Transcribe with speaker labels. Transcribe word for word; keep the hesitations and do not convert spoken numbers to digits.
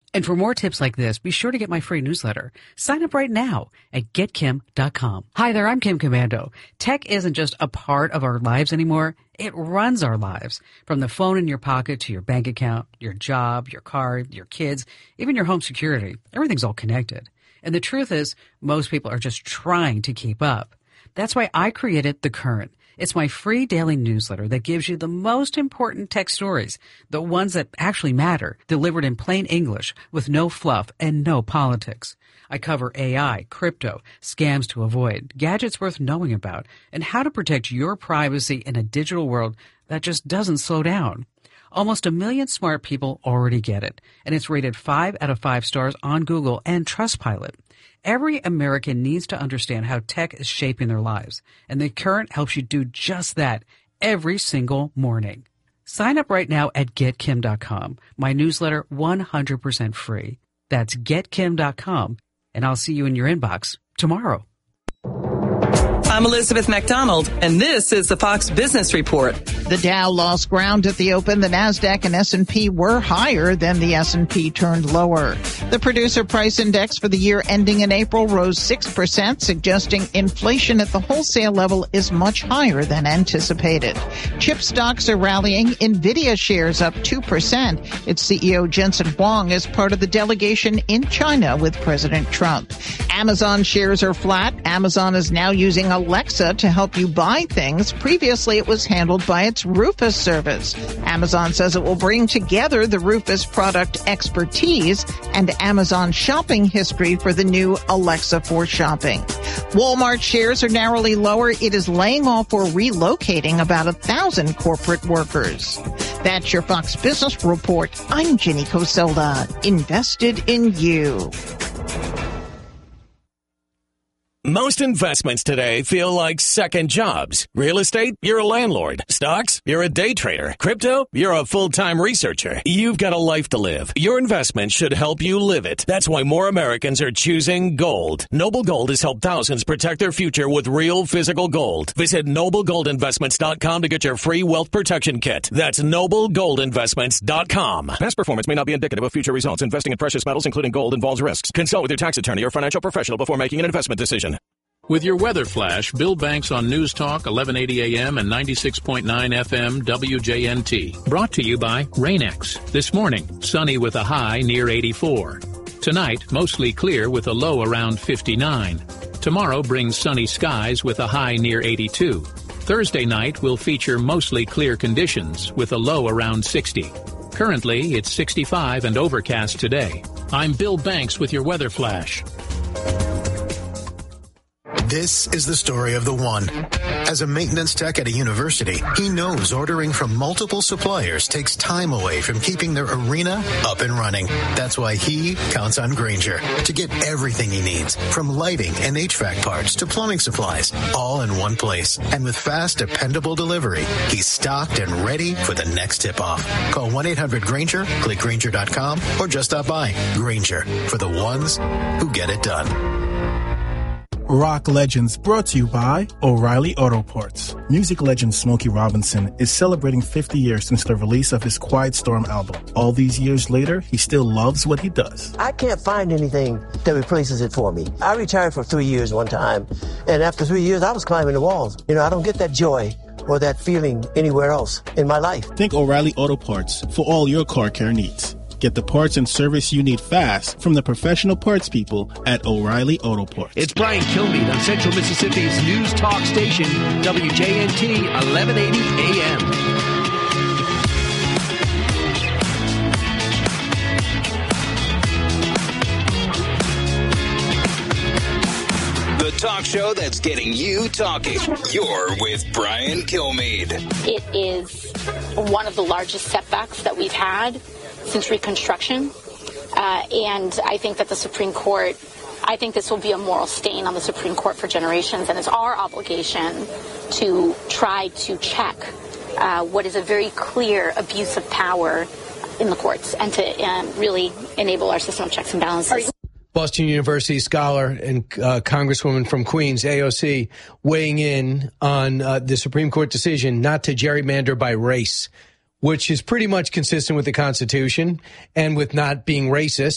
Speaker 1: And for more tips like this, be sure to get my free newsletter. Sign up right now at get kim dot com. Hi there, I'm Kim Komando. Tech isn't just a part of our lives anymore. It runs our lives. From the phone in your pocket to your bank account, your job, your car, your kids, even your home security. Everything's all connected. And the truth is, most people are just trying to keep up. That's why I created The Current. It's my free daily newsletter that gives you the most important tech stories, the ones that actually matter, delivered in plain English with no fluff and no politics. I cover A I, crypto, scams to avoid, gadgets worth knowing about, and how to protect your privacy in a digital world that just doesn't slow down. Almost a million smart people already get it, and it's rated five out of five stars on Google and Trustpilot. Every American needs to understand how tech is shaping their lives, and The Current helps you do just that every single morning. Sign up right now at get kim dot com. My newsletter, one hundred percent free. That's get kim dot com, and I'll see you in your inbox tomorrow.
Speaker 2: I'm Elizabeth MacDonald, and this is the Fox Business Report.
Speaker 3: The Dow lost ground at the open. The Nasdaq and S and P were higher, then the S and P turned lower. The Producer Price Index for the year ending in April rose six percent, suggesting inflation at the wholesale level is much higher than anticipated. Chip stocks are rallying. NVIDIA shares up two percent. Its C E O Jensen Huang is part of the delegation in China with President Trump. Amazon shares are flat. Amazon is now using Alexa to help you buy things. Previously, it was handled by its Rufus service. Amazon says it will bring together the Rufus product expertise and Amazon shopping history for the new Alexa for shopping. Walmart shares are narrowly lower. It is laying off or relocating about a thousand corporate workers. That's your Fox Business Report. I'm Jenny Coselda. Invested in you.
Speaker 4: Most investments today feel like second jobs. Real estate, you're a landlord. Stocks, you're a day trader. Crypto, you're a full-time researcher. You've got a life to live. Your investment should help you live it. That's why more Americans are choosing gold. Noble Gold has helped thousands protect their future with real physical gold. Visit noble gold investments dot com to get your free wealth protection kit. That's noble gold investments dot com. Past performance may not be indicative of future results. Investing in precious metals, including gold, involves risks. Consult with your tax attorney or financial professional before making an investment decision.
Speaker 5: With your weather flash, Bill Banks on News Talk, eleven eighty A M and ninety-six point nine F M W J N T. Brought to you by Rain-X. This morning, sunny with a high near eighty-four. Tonight, mostly clear with a low around fifty-nine. Tomorrow brings sunny skies with a high near eighty-two. Thursday night will feature mostly clear conditions with a low around sixty. Currently, it's sixty-five and overcast today. I'm Bill Banks with your weather flash.
Speaker 6: This is the story of the one. As a maintenance tech at a university, he knows ordering from multiple suppliers takes time away from keeping their arena up and running. That's why he counts on Grainger to get everything he needs, from lighting and H V A C parts to plumbing supplies, all in one place. And with fast, dependable delivery, he's stocked and ready for the next tip-off. Call one eight hundred Grainger, click Grainger dot com, or just stop by. Grainger, for the ones who get it done.
Speaker 7: Rock Legends, brought to you by O'Reilly Auto Parts. Music legend Smokey Robinson is celebrating fifty years since the release of his Quiet Storm album. All these years later, he still loves what he does.
Speaker 8: I can't find anything that replaces it for me. I retired for three years one time, and after three years, I was climbing the walls. You know, I don't get that joy or that feeling anywhere else in my life.
Speaker 7: Think O'Reilly Auto Parts for all your car care needs. Get the parts and service you need fast from the professional parts people at O'Reilly Auto Parts.
Speaker 9: It's Brian Kilmeade on Central Mississippi's News Talk Station, W J N T, eleven eighty A M.
Speaker 10: The talk show that's getting you talking. You're with Brian Kilmeade.
Speaker 11: It is one of the largest setbacks that we've had since Reconstruction, uh, and I think that the Supreme Court, I think this will be a moral stain on the Supreme Court for generations, and it's our obligation to try to check uh, what is a very clear abuse of power in the courts and to um, really enable our system of checks and balances.
Speaker 12: Boston University scholar and uh, Congresswoman from Queens, A O C, weighing in on uh, the Supreme Court decision not to gerrymander by race, which is pretty much consistent with the Constitution and with not being racist.